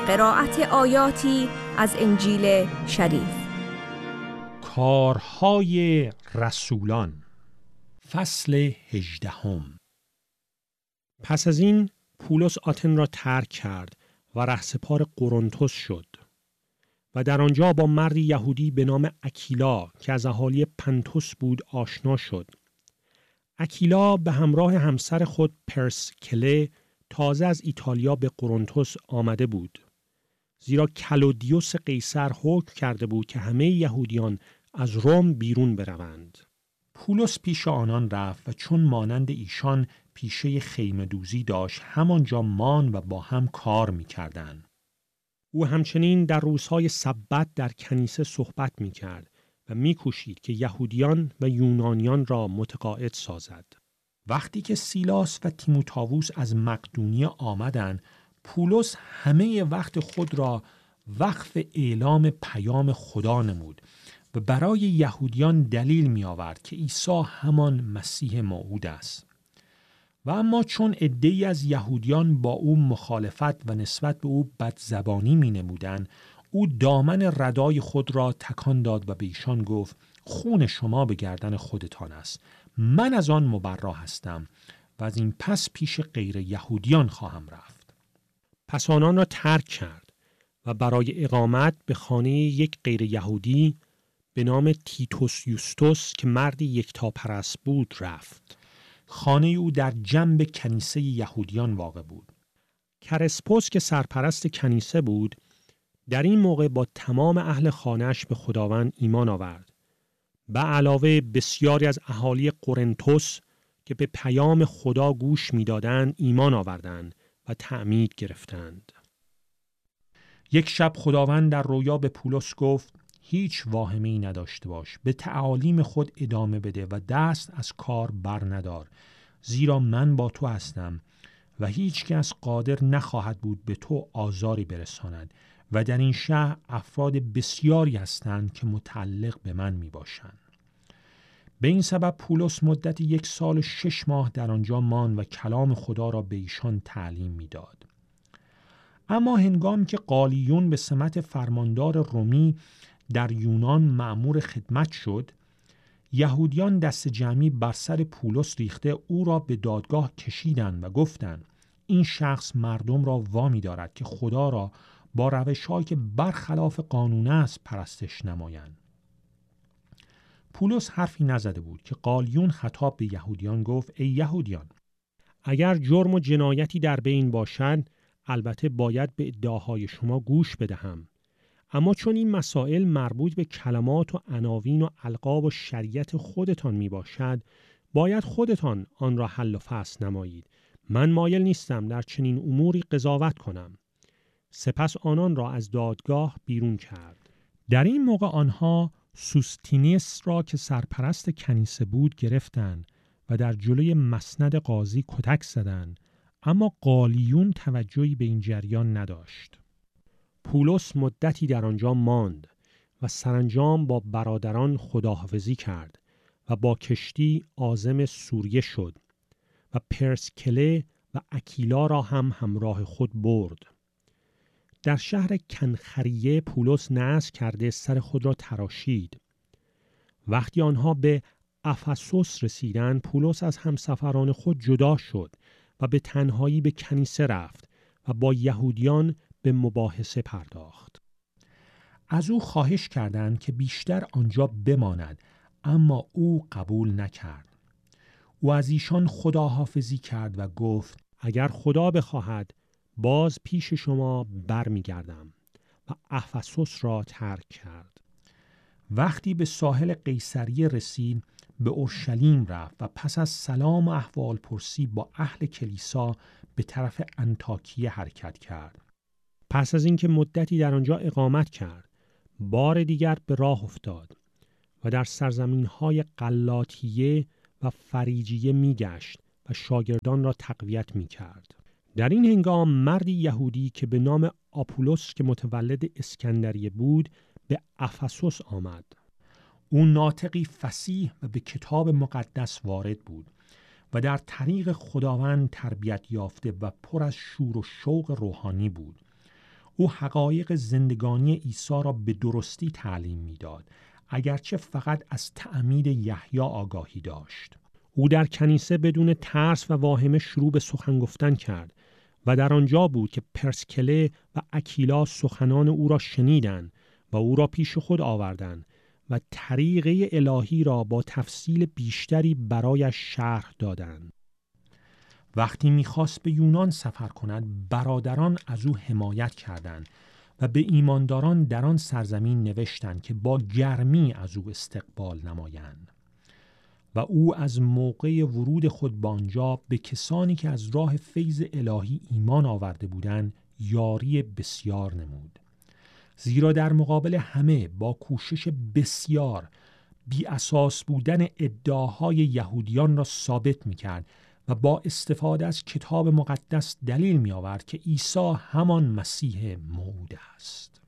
قرائت آیاتی از انجیل شریف. کارهای رسولان، فصل 18. پس از این پولس آتن را ترک کرد و رهسپار قرنتس شد و در آنجا با مردی یهودی به نام اکیلا که از اهالی پنتوس بود آشنا شد. اکیلا به همراه همسر خود پرسکله تازه از ایتالیا به قرنتس آمده بود، زیرا کلودیوس قیصر حکم کرده بود که همه یهودیان از روم بیرون بروند. پولس پیش آنان رفت و چون مانند ایشان پیشه خیمه دوزی داشت همانجا ماند و با هم کار می‌کردند. او همچنین در روزهای سبت در کنیسه صحبت می‌کرد و می‌کوشید که یهودیان و یونانیان را متقاعد سازد. وقتی که سیلاس و تیموتائوس از مقدونیه آمدند، پولس همه وقت خود را وقف اعلام پیام خدا نمود و برای یهودیان دلیل می آورد که عیسی همان مسیح موعود است. و اما چون عده‌ای از یهودیان با او مخالفت و نسبت به او بدزبانی می نمودند، او دامن ردای خود را تکان داد و به ایشان گفت: خون شما به گردن خودتان است، من از آن مبرا هستم و از این پس پیش غیر یهودیان خواهم رفت. پس آنان را ترک کرد و برای اقامت به خانه یک غیر یهودی به نام تیتوس یوستوس که مردی یکتاپرست بود رفت. خانه او در جنب کنیسه یهودیان واقع بود. کرسپوس که سرپرست کنیسه بود در این موقع با تمام اهل خانه‌اش به خداوند ایمان آورد. به علاوه بسیاری از اهالی قرنتس که به پیام خدا گوش می‌دادند ایمان آوردند و تعمید گرفتند. یک شب خداوند در رویا به پولس گفت: هیچ واهمه‌ای نداشته باش، به تعالیم خود ادامه بده و دست از کار بر ندار، زیرا من با تو هستم و هیچ کس قادر نخواهد بود به تو آزاری برساند و در این شهر افراد بسیاری هستند که متعلق به من می باشند. به این سبب پولس مدت 1 سال و 6 ماه در آنجا ماند و کلام خدا را به ایشان تعلیم می داد. اما هنگامی که قالیون به سمت فرماندار رومی در یونان مأمور خدمت شد، یهودیان دست جمعی بر سر پولس ریخته او را به دادگاه کشیدند و گفتند: این شخص مردم را وامی دارد که خدا را با روش‌هایی که برخلاف قانون است پرستش نمایند. پولس حرفی نزده بود که قالیون خطاب به یهودیان گفت: ای یهودیان، اگر جرم و جنایتی در بین باشد البته باید به ادعاهای شما گوش بدهم، اما چون این مسائل مربوط به کلمات و عناوین و القاب و شریعت خودتان می باشد باید خودتان آن را حل و فصل نمایید. من مایل نیستم در چنین اموری قضاوت کنم. سپس آنان را از دادگاه بیرون کرد. در این موقع آنها سوستینیس را که سرپرست کنیسه بود گرفتند و در جلوی مسند قاضی کتک زدند، اما قالیون توجهی به این جریان نداشت. پولس مدتی در آنجا ماند و سرانجام با برادران خداحافظی کرد و با کشتی عازم سوریه شد و پرسکله و اکیلا را هم همراه خود برد. در شهر کنخریه پولس نعس کرده سر خود را تراشید. وقتی آنها به افسوس رسیدند، پولس از همسفران خود جدا شد و به تنهایی به کنیسه رفت و با یهودیان به مباحثه پرداخت. از او خواهش کردند که بیشتر آنجا بماند، اما او قبول نکرد. او از ایشان خداحافظی کرد و گفت: اگر خدا بخواهد باز پیش شما برمیگردم، و افسوس را ترک کرد. وقتی به ساحل قیصریه رسید به اورشلیم رفت و پس از سلام و احوال پرسی با اهل کلیسا به طرف انطاکیه حرکت کرد. پس از اینکه مدتی در آنجا اقامت کرد، بار دیگر به راه افتاد و در سرزمین‌های غلاطیه و فریجیه می‌گشت و شاگردان را تقویت می‌کرد. در این هنگام مردی یهودی که به نام آپولوس که متولد اسکندریه بود به افسوس آمد. او ناطقی فصیح و به کتاب مقدس وارد بود و در طریق خداوند تربیت یافته و پر از شور و شوق روحانی بود. او حقایق زندگانی عیسی را به درستی تعلیم می‌داد، اگرچه فقط از تعمید یحیی آگاهی داشت. او در کنیسه بدون ترس و واهمه شروع به سخن گفتن کرد و در آنجا بود که پرسکله و اکیلا سخنان او را شنیدند و او را پیش خود آوردند و طریقه الهی را با تفصیل بیشتری برایش شرح دادند. وقتی می‌خواست به یونان سفر کند، برادران از او حمایت کردند و به ایمانداران در آن سرزمین نوشتند که با گرمی از او استقبال نمایند. و او از موقع ورود خود به آنجا به کسانی که از راه فیض الهی ایمان آورده بودند یاری بسیار نمود. زیرا در مقابل همه با کوشش بسیار بی اساس بودن ادعاهای یهودیان را ثابت می‌کرد و با استفاده از کتاب مقدس دلیل می آورد که عیسی همان مسیح موعود است.